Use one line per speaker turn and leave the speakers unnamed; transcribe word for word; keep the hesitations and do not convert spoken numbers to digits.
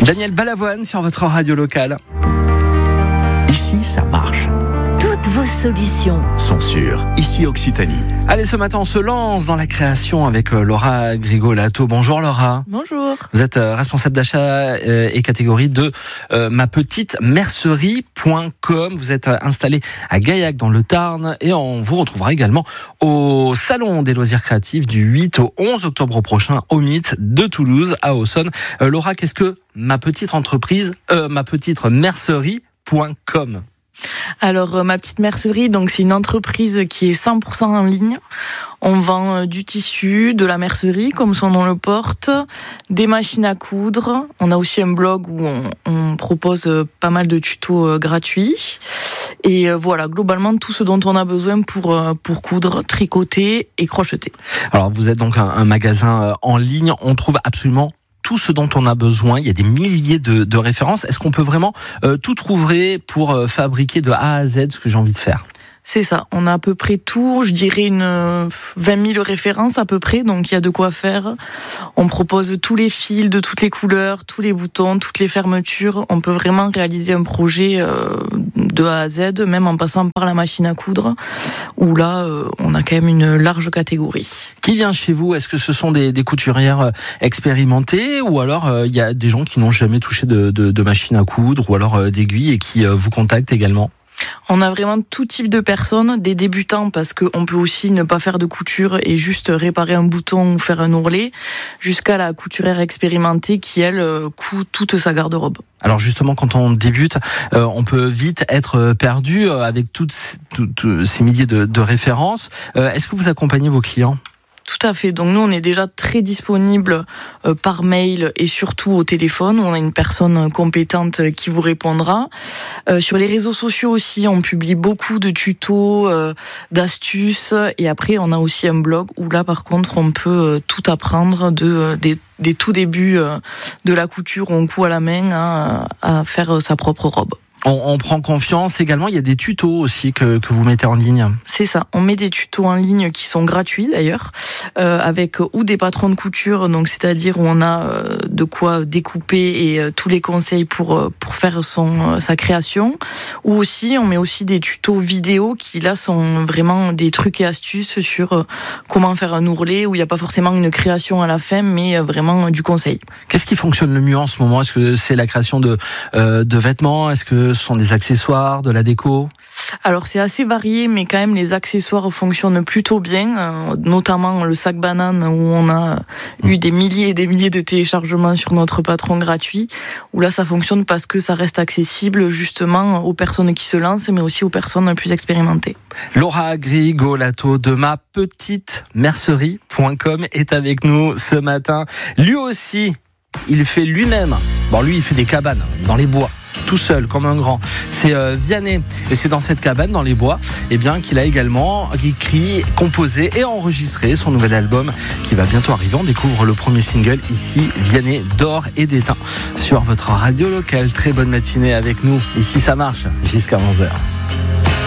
Daniel Balavoine sur votre radio locale.
Ici, ça marche.
Toutes vos solutions
sont sûres. Ici, Occitanie.
Allez, ce matin, on se lance dans la création avec Laura Grigolato. Bonjour Laura.
Bonjour.
Vous êtes responsable d'achat et catégorie de euh, ma petite mercerie point com. Vous êtes installé à Gaillac dans le Tarn et on vous retrouvera également au Salon des loisirs créatifs du huit au onze octobre prochain au Mythe de Toulouse à Auxonne. Euh, Laura, qu'est-ce que ma petite entreprise, euh, ma petite mercerie point com?
Alors, euh, ma petite mercerie, donc c'est une entreprise qui est cent pour cent en ligne. On vend euh, du tissu, de la mercerie, comme son nom le porte, des machines à coudre. On a aussi un blog où on, on propose euh, pas mal de tutos euh, gratuits. Et euh, voilà, globalement, tout ce dont on a besoin pour, euh, pour coudre, tricoter et crocheter.
Alors, vous êtes donc un, un magasin euh, en ligne. On trouve absolument tout ce dont on a besoin. Il y a des milliers de, de références. Est-ce qu'on peut vraiment euh, tout trouver pour euh, fabriquer de A à Z ce que j'ai envie de faire ?
C'est ça, on a à peu près tout, je dirais une vingt mille références à peu près, donc il y a de quoi faire. On propose tous les fils de toutes les couleurs, tous les boutons, toutes les fermetures. On peut vraiment réaliser un projet euh, de A à Z, même en passant par la machine à coudre, où là, euh, on a quand même une large catégorie.
Qui vient chez vous ? Est-ce que ce sont des, des couturières expérimentées ou alors il euh, y a des gens qui n'ont jamais touché de, de, de machine à coudre ou alors euh, d'aiguilles et qui euh, vous contactent également ?
On a vraiment tout type de personnes, des débutants parce qu'on peut aussi ne pas faire de couture et juste réparer un bouton ou faire un ourlet, jusqu'à la couturière expérimentée qui, elle, coud toute sa garde-robe.
Alors justement, quand on débute, euh, on peut vite être perdu avec toutes, toutes ces milliers de, de références. Euh, est-ce que vous accompagnez vos clients ?
Tout à fait. Donc nous, on est déjà très disponible euh, par mail et surtout au téléphone. On a une personne compétente qui vous répondra. Euh, sur les réseaux sociaux aussi, on publie beaucoup de tutos, euh, d'astuces. Et après, on a aussi un blog où là, par contre, on peut euh, tout apprendre de, euh, des, des tout débuts euh, de la couture où on coud à la main hein, à faire sa propre robe.
On, on prend confiance également, il y a des tutos aussi que, que vous mettez en ligne.
C'est ça, on met des tutos en ligne qui sont gratuits d'ailleurs, euh, avec ou des patrons de couture, donc c'est-à-dire où on a euh, de quoi découper et euh, tous les conseils pour, euh, pour faire son, euh, sa création, ou aussi on met aussi des tutos vidéo qui là sont vraiment des trucs et astuces sur euh, comment faire un ourlet, où il n'y a pas forcément une création à la fin, mais euh, vraiment euh, du conseil.
Qu'est-ce qui fonctionne le mieux en ce moment ? Est-ce que c'est la création de, euh, de vêtements ? Est-ce que ce sont des accessoires, de la déco ?
Alors c'est assez varié, mais quand même les accessoires fonctionnent plutôt bien, euh, notamment le sac banane où on a eu des milliers et des milliers de téléchargements sur notre patron gratuit, où là ça fonctionne parce que ça reste accessible justement aux personnes qui se lancent, mais aussi aux personnes plus expérimentées.
Laura Grigolato de ma petite mercerie point com est avec nous ce matin. Lui aussi, il fait lui-même, bon lui il fait des cabanes dans les bois, tout seul, comme un grand. C'est euh, Vianney. Et c'est dans cette cabane, dans les bois, eh bien, qu'il a également écrit, composé et enregistré son nouvel album qui va bientôt arriver. On découvre le premier single ici, Vianney d'or et d'étain, sur votre radio locale. Très bonne matinée avec nous. Ici, ça marche jusqu'à onze heures.